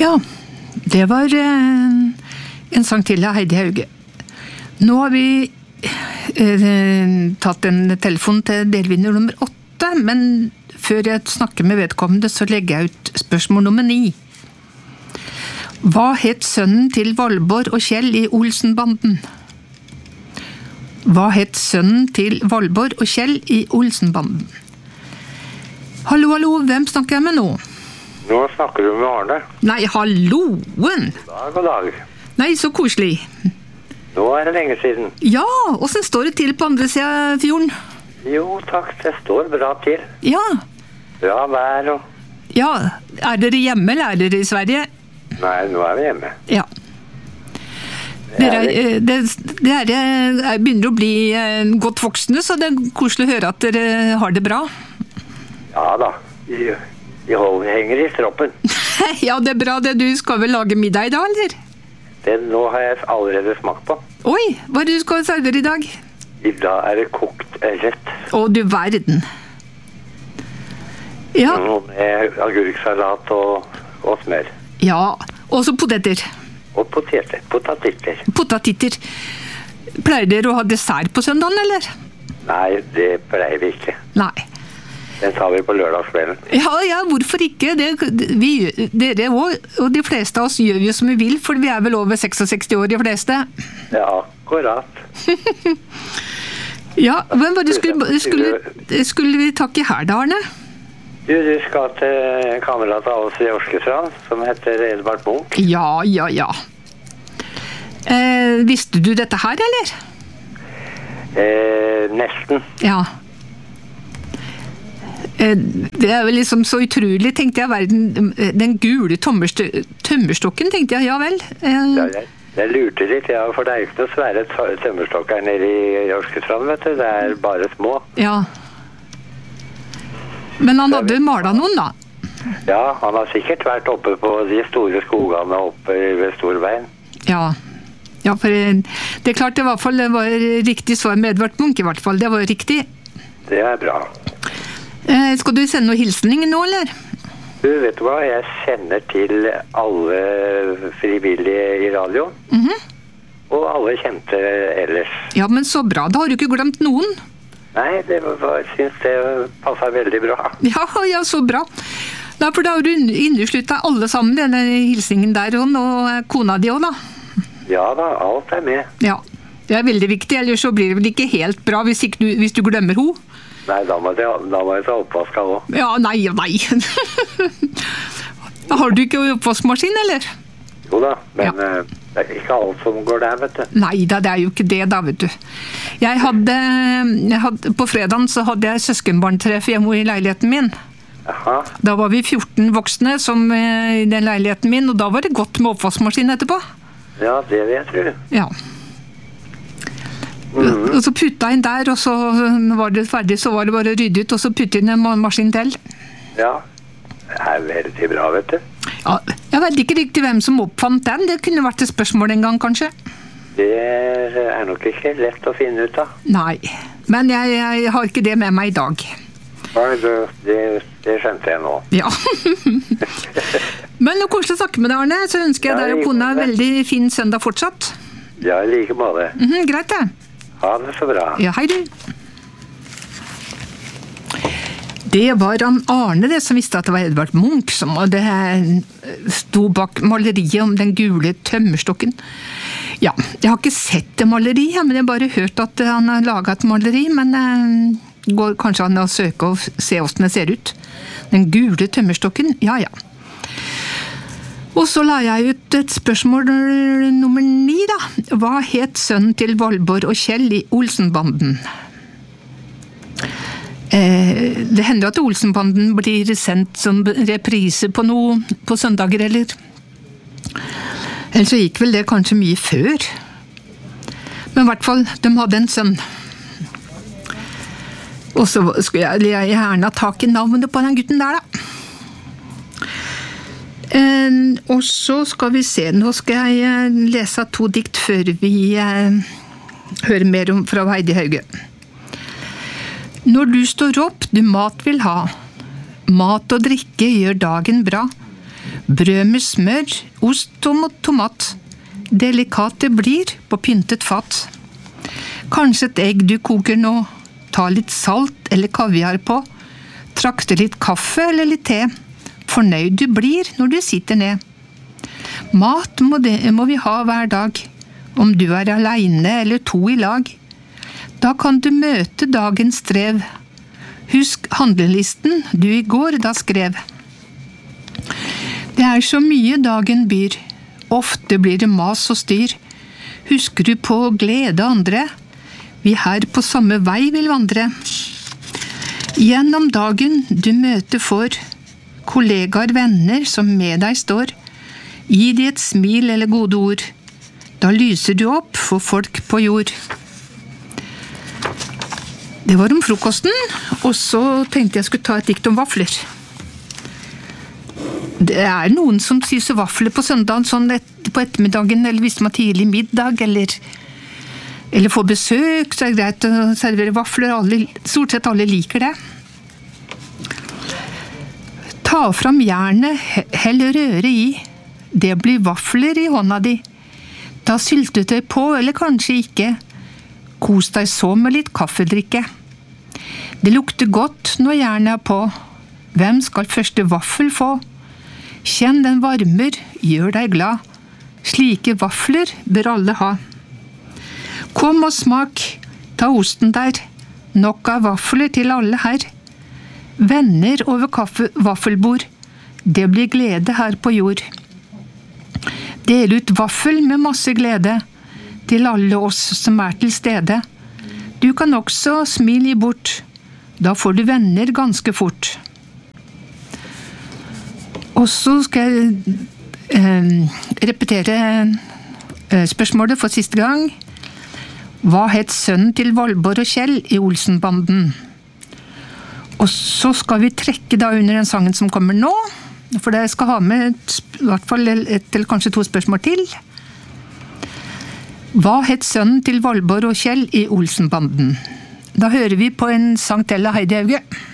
Ja, det var en sang til av Heidi Hauge. Nå har vi tatt en telefon til delvinner nummer 8, men før jeg snakker med vedkommende, så legger jeg ut spørsmål nummer 9. Hva het sønnen til Valborg og Kjell i Olsenbanden? Hva het sønnen til Valborg og Kjell i Olsenbanden? Hallo, hallo, hvem snakker jeg med nå? Nå snakker du med Arne. Nei, halloen! God dag. Nei, så koselig. Nå det lenge siden. Ja, hvordan står det til på andre siden av fjorden? Jo, takk, det står bra til. Ja. Bra vær og... Ja, dere hjemme eller dere i Sverige? Nei, nå vi hjemme. Ja. Dere begynner å bli godt voksne, så det koselig å høre at dere har det bra. Ja da, de henger i stroppen. Ja, det bra det. Du skal vel lage middag i dag, eller? Nå har jeg allerede smakt på. Oi, hva du skal servere i dag? I dag det kokt rett. Å, du verden. Ja. Med agurksalat og smør. Ja, og så poteter. Og potatitter. Potatitter. Pleier dere å ha dessert på søndagen, eller? Nei, det pleier vi ikke. Nei. Den tar vi på lørdagskvelden. Ja, hvorfor ikke? Dere og de fleste av oss gjør jo som vi vil, for vi vel over 66 år, de fleste. Ja, akkurat. Ja, men hva skulle vi takke her da, Arne? Du skal til en kamerat av oss i Årskestrand, som heter Edvard Munch. Ja. Visste du dette her, eller? Nesten. Ja. Det vel liksom så utrolig, tenkte jeg, den gule tømmerstokken, tenkte jeg, ja vel. Jeg lurte litt, ja, for det ikke noe svære tømmerstokker nede i Årskestrand, vet du, det bare små. Ja. Men han hadde malet noen, da? Ja, han har sikkert vært oppe på de store skogene oppe ved Storveien. Ja, for det klart det var riktig svar med Edvard Munch, i hvert fall, det var riktig. Det bra. Skal du sende noen hilsninger nå, eller? Du, vet du hva? Jeg kjenner til alle frivillige i radio. Og alle kjente ellers. Ja, men så bra. Da har du ikke glemt noen. Nei, jeg synes det passer veldig bra. Ja, så bra. Da har du innesluttet alle sammen, denne hilsingen der, og kona di også, da. Ja da, alt med. Ja, det veldig viktig, ellers så blir det vel ikke helt bra hvis du glemmer henne. Nei, da må jeg ta oppvask av også. Ja, nei. Har du ikke oppvaskmaskin, eller? Jo da, men det ikke alt som går der, vet du. Nei da, det jo ikke det da, vet du. På fredagen så hadde jeg søskenbarntreff hjemme i leiligheten min. Aha. Da var vi 14 voksne i den leiligheten min, og da var det godt med oppvaskmaskin etterpå. Ja, det vil jeg tro. Ja. Og så putta inn der, og så var det ferdig, så var det bare å rydde ut, og så putta inn en maskin til. Ja, det veldig bra, vet du. Ja, jeg vet ikke riktig hvem som oppfant den, det kunne vært et spørsmål en gang, kanskje. Det nok ikke lett å finne ut av. Nei, men jeg har ikke det med meg i dag. Nei, det skjønte jeg nå. Ja. Men nå koselig å snakke med deg, Arne, så ønsker jeg deg og kona veldig fin søndag fortsatt. Ja, i like måte. Greit det. Ha det så bra. Ja, hei du. Det var Arne det som visste at det var Edvard Munch som sto bak maleriet om den gule tømmerstokken. Ja, jeg har ikke sett det maleriet, men jeg har bare hørt at han har laget et maleri, men går kanskje an å søke og se hvordan det ser ut. Den gule tømmerstokken, ja. Og så la jeg ut et spørsmål nummer 9 da. Hva het sønnen til Valborg og Kjell i Olsenbanden? Det hender at Olsenbanden blir sendt som reprise på søndager, eller så gikk vel det kanskje mye før. Men i hvert fall, de hadde en sønn. Og så skulle jeg gjerne ha tak i navnet på den gutten der da. Og så skal vi se, nå skal jeg lese 2 dikt før vi hører mer fra Heidi Hauge. Når du står opp, du mat vil ha. Mat og drikke gjør dagen bra. Brød med smør, ost og tomat. Delikat det blir på pyntet fat. Kanskje et egg du koker nå. Ta litt salt eller kaviar på. Trakte litt kaffe eller litt te. Fornøyd du blir når du sitter ned. Mat må vi ha hver dag. Om du er alene eller to i lag. Da kan du møte dagens strev. Husk handlelisten du i går da skrev. Det er så mye dagen byr. Ofte blir det mas og styr. Husker du på å glede andre? Vi her på samme vei vil vandre. Gjennom dagen du møter får. Kollegaer, venner som med deg står. Gi de et smil eller gode ord. Da lyser du opp for folk på jord. Det var om frokosten, og så tenkte jeg skulle ta et dikt om vafler. Det er noen som spiser vafler på søndagen, sånn på ettermiddagen, eller hvis man har tidlig middag, eller får besøk, så er det greit å servere vafler. Stort sett alle liker det. Ta fram jernet, hell røre i. Det blir vafler i hånda di. Ta syltetøy på, eller kanskje ikke. Kos deg så med litt kaffedrikke. Det lukter godt når jernet er på. Hvem skal første vaffel få? Kjenn den varmer, gjør deg glad. Slike vafler bør alle ha. Kom og smak, ta osten der. Nok av vafler til alle her. Venner over vaffelbord. Det blir glede her på jord. Del ut vaffel med masse glede til alle oss som er til stede. Du kan også smile bort. Da får du venner ganske fort. Og så skal jeg repetere spørsmålet for siste gang. Hva het sønnen til Valborg og Kjell i Olsenbanden? Og så skal vi trekke da under den sangen som kommer nå, for jeg skal ha med i hvert fall et eller kanskje 2 spørsmål til. Hva het sønnen til Valborg og Kjell i Olsenbanden? Da hører vi på en sang til av Heidi Hauge.